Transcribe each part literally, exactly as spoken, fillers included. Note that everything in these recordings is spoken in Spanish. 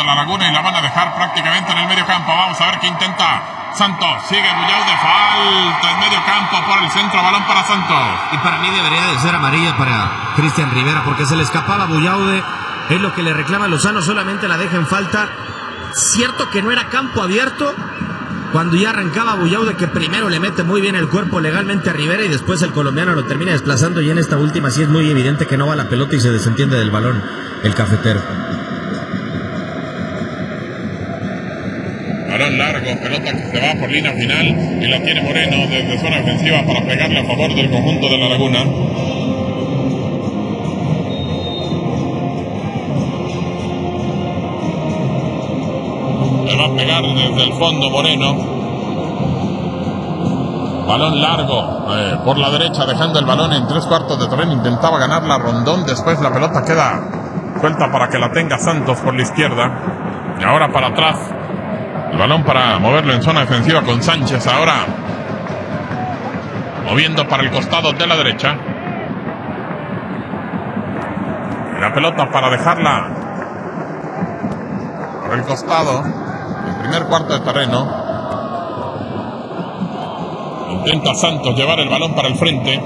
La Laguna y la van a dejar prácticamente en el medio campo. Vamos a ver qué intenta Santos. Sigue Buyaude, falta en medio campo por el centro, balón para Santos. Y para mí debería de ser amarilla para Cristian Rivera, porque se le escapaba a Buyaude. Es lo que le reclama Lozano, solamente la deja en falta. Cierto que no era campo abierto cuando ya arrancaba Buyaude, que primero le mete muy bien el cuerpo legalmente a Rivera y después el colombiano lo termina desplazando, y en esta última sí es muy evidente que no va la pelota y se desentiende del balón el cafetero. Balón largo, pelota que se va por línea final y la tiene Moreno desde zona ofensiva para pegarle a favor del conjunto de La Laguna. Le va a pegar desde el fondo Moreno. Balón largo eh, por la derecha, dejando el balón en tres cuartos de terreno. Intentaba ganar la Rondón, después la pelota queda suelta para que la tenga Santos por la izquierda. Y ahora para atrás, el balón para moverlo en zona defensiva con Sánchez. Ahora moviendo para el costado de la derecha. Y la pelota para dejarla por el costado, el primer cuarto de terreno. Intenta Santos llevar el balón para el frente.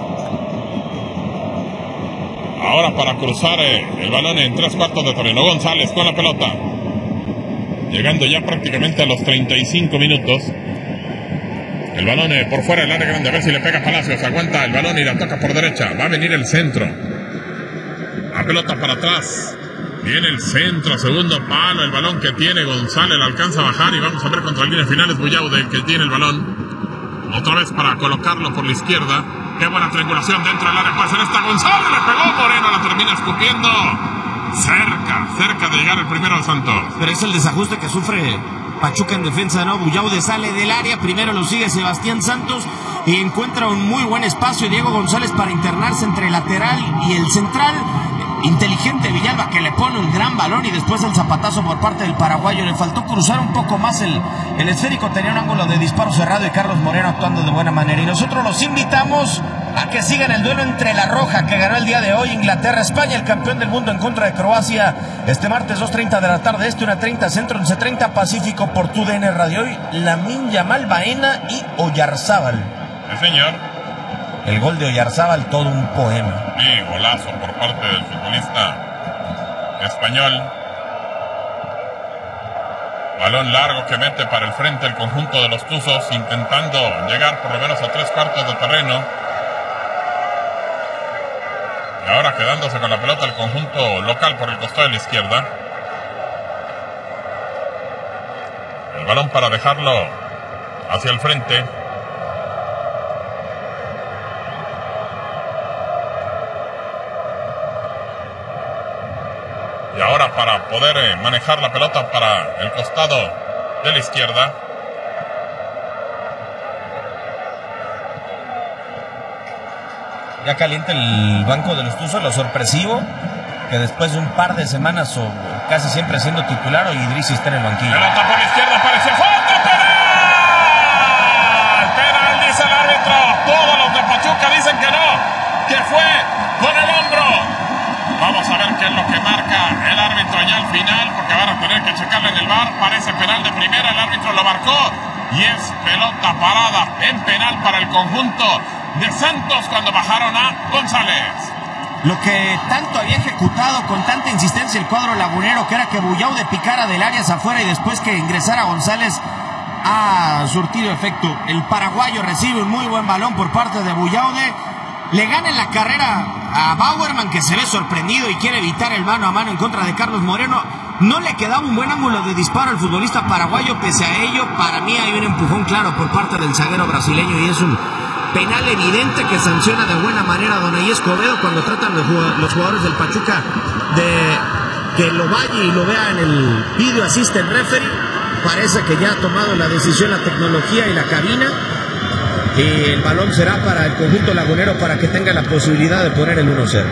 Ahora para cruzar eh, el balón en tres cuartos de terreno. González con la pelota. Llegando ya prácticamente a los treinta y cinco minutos. El balón eh, por fuera del área grande. A ver si le pega Palacios. Aguanta el balón y la toca por derecha. Va a venir el centro. La pelota para atrás. Viene el centro, segundo palo. El balón que tiene González. La alcanza a bajar y vamos a ver contra líneas finales Buyaude, el que tiene el balón. Otra vez para colocarlo por la izquierda. Qué buena triangulación dentro del área. Puede ser esta. González le pegó. Moreno la termina escupiendo. Cerca, cerca de llegar el primero al Santos. Pero es el desajuste que sufre Pachuca en defensa, ¿no? Buyaude sale del área, primero lo sigue Sebastián Santos y encuentra un muy buen espacio Diego González para internarse entre el lateral y el central. Inteligente Villalba, que le pone un gran balón, y después el zapatazo por parte del paraguayo. Le faltó cruzar un poco más el, el esférico, tenía un ángulo de disparo cerrado y Carlos Moreno actuando de buena manera. Y nosotros los invitamos a que sigan el duelo entre la Roja, que ganó el día de hoy, Inglaterra-España, el campeón del mundo en contra de Croacia, este martes dos treinta de la tarde, este una treinta centro, once treinta pacífico por tu D N Radio. Hoy Lamine Yamal, Baena y Oyarzábal. Sí, señor. El gol de Oyarzábal, todo un poema. Sí, golazo por parte del futbolista español. Balón largo que mete para el frente el conjunto de los Tuzos, intentando llegar por lo menos a tres cuartos de terreno. Y ahora quedándose con la pelota el conjunto local por el costado de la izquierda. El balón para dejarlo hacia el frente. Y ahora para poder eh, manejar la pelota para el costado de la izquierda. Ya calienta el banco de los Tuzos, lo sorpresivo, que después de un par de semanas o casi siempre siendo titular, o Idrissi está en el banquillo. Pelota por la izquierda, apareció falta, penal. Penal, dice el árbitro. Todos los de Pachuca dicen que no, que fue con el hombro. Vamos a ver qué es lo que marca el árbitro ya al final, porque van a tener que checarle en el V A R. Parece penal de primera, el árbitro lo marcó y es pelota parada en penal para el conjunto de Santos cuando bajaron a González. Lo que tanto había ejecutado con tanta insistencia el cuadro lagunero, que era que Buyaude picara del área hacia afuera y después que ingresara González, ha surtido efecto. El paraguayo recibe un muy buen balón por parte de Buyaude. Le gana en la carrera a Bauerman, que se ve sorprendido y quiere evitar el mano a mano en contra de Carlos Moreno. No le quedaba un buen ángulo de disparo al futbolista paraguayo. Pese a ello, para mí hay un empujón claro por parte del zaguero brasileño y es un penal evidente que sanciona de buena manera a Donay Escobedo cuando tratan los jugadores del Pachuca de que lo vaya y lo vea en el video assistant referee. Parece que ya ha tomado la decisión la tecnología y la cabina. Y el balón será para el conjunto lagunero para que tenga la posibilidad de poner el uno cero.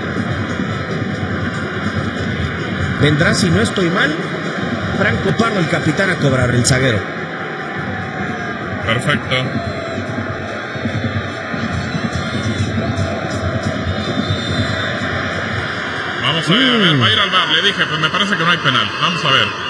Vendrá, si no estoy mal, Franco Pardo, el capitán, a cobrar, el zaguero. Perfecto. Vamos a ver, a ver, va a ir al V A R. Le dije, pues me parece que no hay penal. Vamos a ver.